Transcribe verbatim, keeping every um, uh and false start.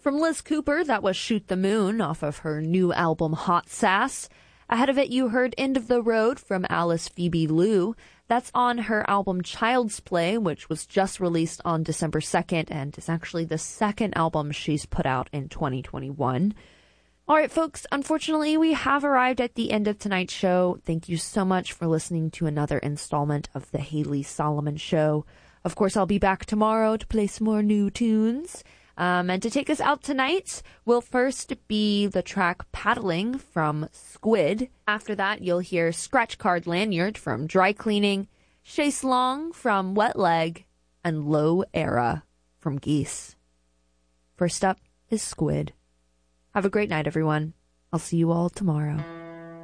From Liz Cooper, that was Shoot the Moon off of her new album Hot Sass. Ahead of it, you heard End of the Road from Alice Phoebe Liu. That's on her album Child's Play, which was just released on December second and is actually the second album she's put out in twenty twenty-one. All right, folks, unfortunately, we have arrived at the end of tonight's show. Thank you so much for listening to another installment of The Haley Solomon Show. Of course, I'll be back tomorrow to play some more new tunes. Um, and to take us out tonight will first be the track Paddling from Squid. After that, you'll hear Scratch Card Lanyard from Dry Cleaning, Chase Long from Wet Leg, and Low Era from Geese. First up is Squid. Have a great night, everyone. I'll see you all tomorrow.